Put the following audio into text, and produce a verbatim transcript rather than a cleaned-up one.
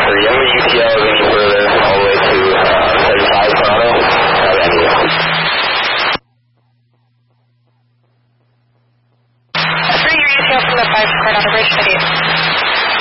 three. I'm going to U T L any further all the way to uh, seventy-five Toronto. Uh, and you. three, your U T L from the five Coronado Bridge, city.